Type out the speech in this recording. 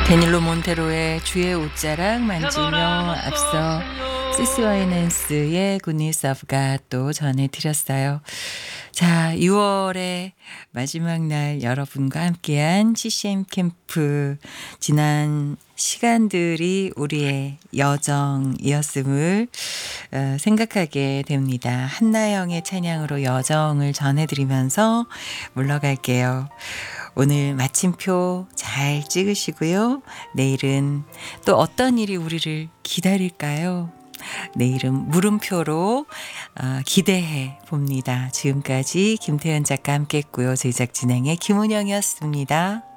데닐로 몬테로의 주의 옷자락 만지며 앞서 시시 와이낸스의 Goodness of God도 전해드렸어요. 자, 6월의 마지막 날 여러분과 함께한 CCM 캠프 지난 시간들이 우리의 여정이었음을 생각하게 됩니다. 한나영의 찬양으로 여정을 전해드리면서 물러갈게요. 오늘 마침표 잘 찍으시고요. 내일은 또 어떤 일이 우리를 기다릴까요? 내일은 물음표로 기대해 봅니다. 지금까지 김태현 작가 함께 했고요. 제작 진행의 김은영이었습니다.